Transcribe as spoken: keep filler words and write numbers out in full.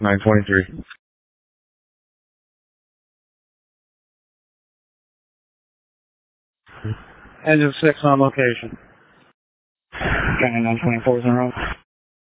nine twenty-three. Engine six on location. County nine twenty-four is en route.